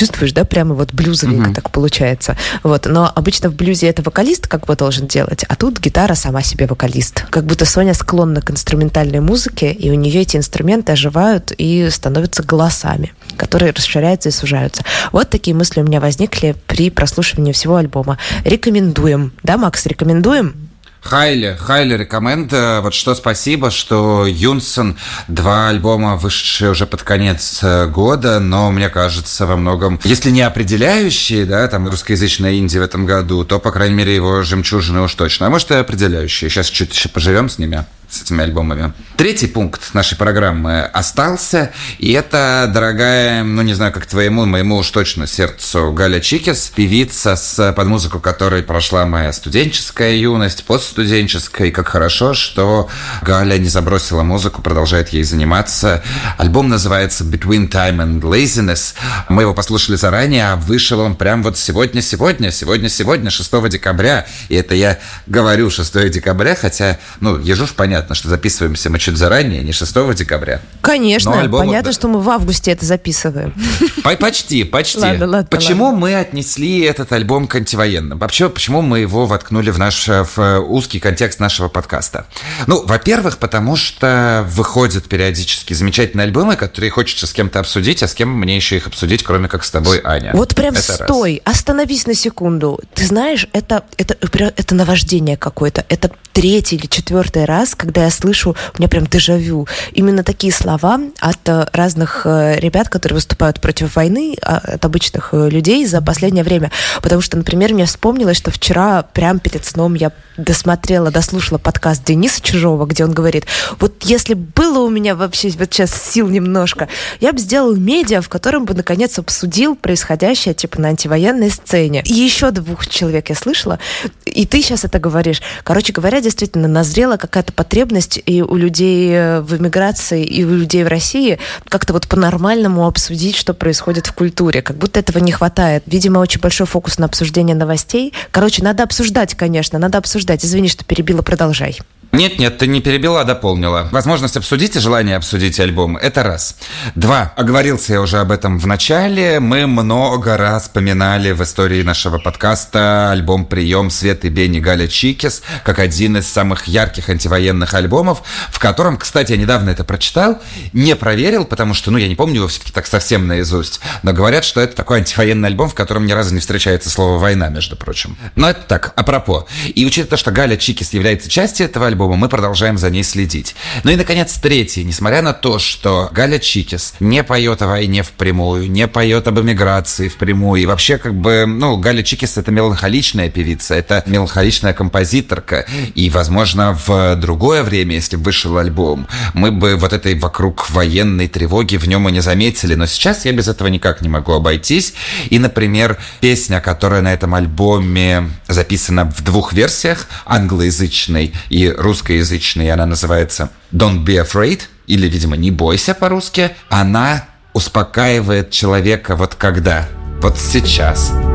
чувствуешь, да, прямо вот блюзовенько так получается. Вот. Но обычно в блюзе это вокалист как бы должен делать, а тут гитара сама себе вокалист. Как будто Соня склонна к инструментальной музыке, и у нее эти инструменты оживают и становятся голосами, которые расширяются и сужаются. Вот такие мысли у меня возникли при прослушивании всего альбома. Рекомендуем. Да, Макс, рекомендуем? Хайли рекоменд. Вот что спасибо, что Юнсон, 2 альбома, вышедшие уже под конец года, но, мне кажется, во многом, если не определяющие, да, там, русскоязычная Индия в этом году, то, по крайней мере, его жемчужины уж точно. А может, и определяющие. Сейчас чуть еще поживем с ними, с этими альбомами. 3-й пункт нашей программы остался, и это, дорогая, ну, не знаю, как твоему, моему уж точно сердцу, Галя Чикис, певица, под музыку которой прошла моя студенческая юность, постстуденческая, и как хорошо, что Галя не забросила музыку, продолжает ей заниматься. Альбом называется «Between Time and Laziness». Мы его послушали заранее, а вышел он прям вот сегодня, 6 декабря, и это я говорю 6 декабря, хотя, ну, ежу ж понятно, что записываемся мы чуть заранее, не 6 декабря. Конечно, понятно, что мы в августе это записываем. Почти. Ладно. Почему мы отнесли этот альбом к антивоенным? Вообще, почему мы его воткнули в узкий контекст нашего подкаста? Ну, во-первых, потому что выходят периодически замечательные альбомы, которые хочется с кем-то обсудить, а с кем мне еще их обсудить, кроме как с тобой, Аня. Вот прям стой, остановись на секунду. Ты знаешь, это наваждение какое-то. Это 3-й или 4-й раз, когда я слышу, у меня прям дежавю. Именно такие слова от разных ребят, которые выступают против войны, от обычных людей за последнее время. Потому что, например, мне вспомнилось, что вчера прям перед сном я дослушала подкаст Дениса Чижова, где он говорит, вот если было у меня вообще вот сейчас сил немножко, я бы сделал медиа, в котором бы наконец обсудил происходящее типа на антивоенной сцене. И еще 2 человек я слышала, и ты сейчас это говоришь. Короче говоря, действительно назрела какая-то потребность и у людей в эмиграции, и у людей в России как-то вот по-нормальному обсудить, что происходит в культуре. Как будто этого не хватает. Видимо, очень большой фокус на обсуждение новостей. Короче, надо обсуждать, конечно, надо обсуждать. Извини, что перебила, продолжай. Нет, ты не перебила, а дополнила. Возможность обсудить и желание обсудить альбом – это раз. 2. Оговорился я уже об этом в начале. Мы много раз поминали в истории нашего подкаста альбом «Прием» Светы Бени Галя Чикис как один из самых ярких антивоенных альбомов, в котором, кстати, я недавно это прочитал, не проверил, потому что, я не помню его все-таки так совсем наизусть, но говорят, что это такой антивоенный альбом, в котором ни разу не встречается слово «война», между прочим. Но это так, апропо. И учитывая то, что Галя Чикис является частью этого альбома, мы продолжаем за ней следить. Ну и, наконец, 3. Несмотря на то, что Галя Чикис не поет о войне впрямую, не поет об эмиграции впрямую, и вообще, Галя Чикис — это меланхоличная певица, это меланхоличная композиторка, и, возможно, в другое время, если бы вышел альбом, мы бы вот этой вокруг военной тревоги в нем и не заметили, но сейчас я без этого никак не могу обойтись. И, например, песня, которая на этом альбоме записана в 2 версиях, англоязычной и русскоязычной, она называется «Don't be afraid», или, видимо, «Не бойся» по-русски, она успокаивает человека вот когда, вот сейчас.